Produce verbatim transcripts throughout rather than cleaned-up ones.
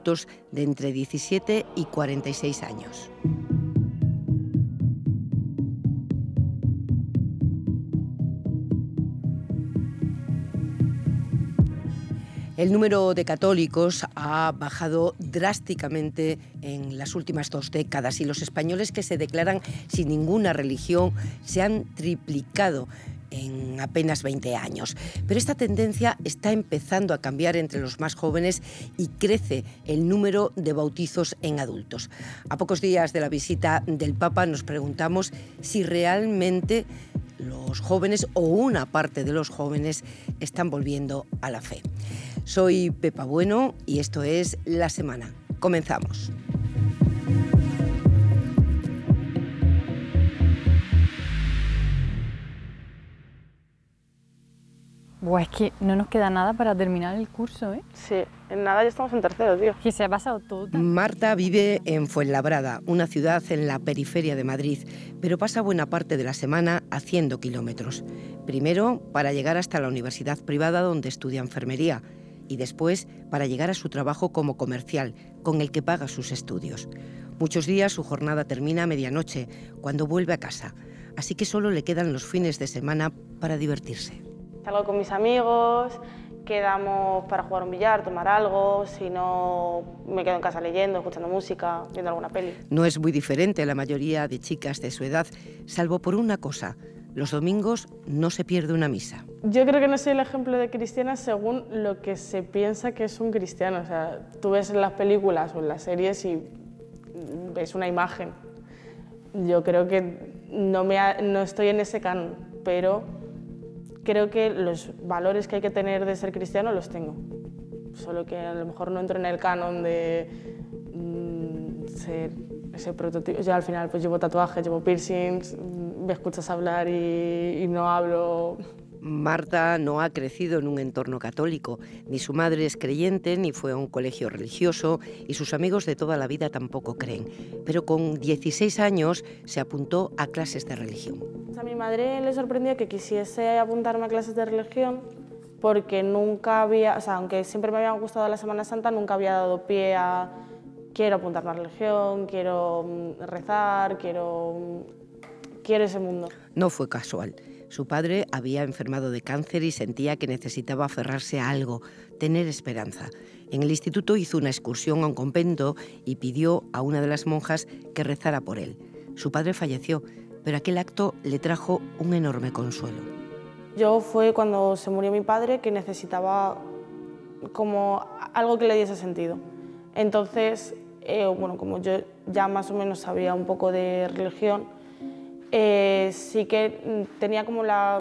adultos de entre diecisiete y cuarenta y seis años. El número de católicos ha bajado drásticamente en las últimas dos décadas y los españoles que se declaran sin ninguna religión se han triplicado en apenas veinte años. Pero esta tendencia está empezando a cambiar entre los más jóvenes y crece el número de bautizos en adultos. A pocos días de la visita del Papa nos preguntamos si realmente los jóvenes o una parte de los jóvenes están volviendo a la fe. Soy Pepa Bueno y esto es La Semana. Comenzamos. Buah, es que no nos queda nada para terminar el curso, ¿eh? Sí, en nada ya estamos en tercero, tío. Que se ha pasado todo. Marta vive en Fuenlabrada, una ciudad en la periferia de Madrid, pero pasa buena parte de la semana haciendo kilómetros. Primero para llegar hasta la universidad privada donde estudia enfermería y después para llegar a su trabajo como comercial, con el que paga sus estudios. Muchos días su jornada termina a medianoche, cuando vuelve a casa, así que solo le quedan los fines de semana para divertirse. Salgo con mis amigos, quedamos para jugar un billar, tomar algo, si no me quedo en casa leyendo, escuchando música, viendo alguna peli. No es muy diferente a la mayoría de chicas de su edad, salvo por una cosa: los domingos no se pierde una misa. Yo creo que no soy el ejemplo de cristiana según lo que se piensa que es un cristiano. O sea, tú ves en las películas o en las series y ves una imagen. Yo creo que no, me ha, no estoy en ese canon, pero creo que los valores que hay que tener de ser cristiano los tengo. Solo que a lo mejor no entro en el canon de mmm, ser ese prototipo. Yo al final pues llevo tatuajes, llevo piercings, me escuchas hablar y, y no hablo. Marta no ha crecido en un entorno católico, ni su madre es creyente, ni fue a un colegio religioso, y sus amigos de toda la vida tampoco creen. Pero con dieciséis años se apuntó a clases de religión. A mi madre le sorprendió que quisiese apuntarme a clases de religión porque nunca había, o sea, aunque siempre me había gustado la Semana Santa, nunca había dado pie a quiero apuntarme a religión, quiero rezar, quiero, quiero ese mundo. No fue casual. Su padre había enfermado de cáncer y sentía que necesitaba aferrarse a algo, tener esperanza. En el instituto hizo una excursión a un convento y pidió a una de las monjas que rezara por él. Su padre falleció, pero aquel acto le trajo un enorme consuelo. Yo fue cuando se murió mi padre que necesitaba como algo que le diese sentido. Entonces, eh, bueno, como yo ya más o menos sabía un poco de religión, Eh, sí que tenía como la,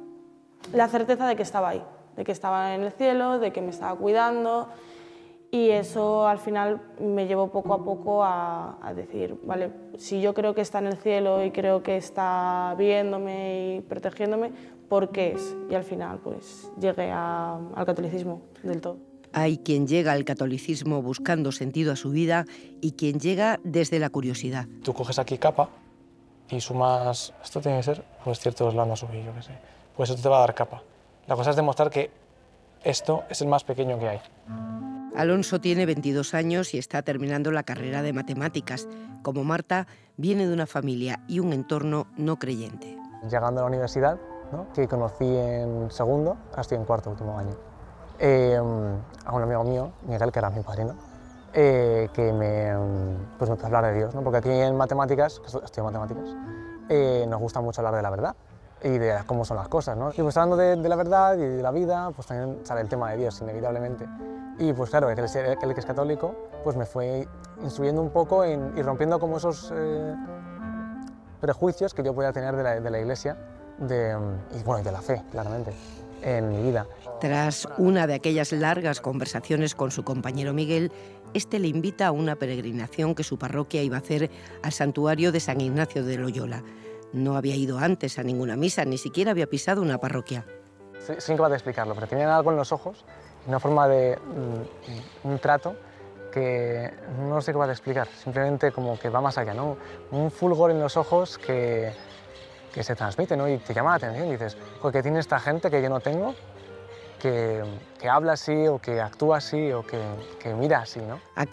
la certeza de que estaba ahí, de que estaba en el cielo, de que me estaba cuidando, y eso al final me llevó poco a poco a, a decir, vale, si yo creo que está en el cielo y creo que está viéndome y protegiéndome, ¿por qué es? Y al final pues llegué a, al catolicismo del todo. Hay quien llega al catolicismo buscando sentido a su vida y quien llega desde la curiosidad. Tú coges aquí capa y sumas, esto tiene que ser, pues ciertos lados a subir, yo qué sé, pues esto te va a dar capa. La cosa es demostrar que esto es el más pequeño que hay. Alonso tiene veintidós años y está terminando la carrera de matemáticas. Como Marta, viene de una familia y un entorno no creyente. Llegando a la universidad, ¿no?, que conocí en segundo, ahora estoy en cuarto, último año, eh, a un amigo mío, Miguel, que era mi padrino, Eh, que me, pues me empezó a hablar de Dios, ¿no? Porque aquí en matemáticas, que estudio matemáticas, eh, nos gusta mucho hablar de la verdad y de cómo son las cosas, ¿no? Y pues hablando de, de la verdad y de la vida, pues también sale el tema de Dios, inevitablemente. Y pues claro, el, el que es católico, pues me fue instruyendo un poco en, y rompiendo como esos eh, prejuicios que yo podía tener de la, de la Iglesia de, y, bueno, y de la fe, claramente, en mi vida. Tras una de aquellas largas conversaciones con su compañero Miguel, este le invita a una peregrinación que su parroquia iba a hacer al santuario de San Ignacio de Loyola. No había ido antes a ninguna misa, ni siquiera había pisado una parroquia. Sí, soy incapaz de explicarlo, pero tenían algo en los ojos, una forma de un, un trato que no sé capaz de explicar, simplemente como que va más allá, ¿no? Un fulgor en los ojos que, que se transmite, ¿no? Y te llama la atención, y dices, ¿qué tiene esta gente que yo no tengo? Que, que habla así, o que actúa así, o que, que mira así, ¿no?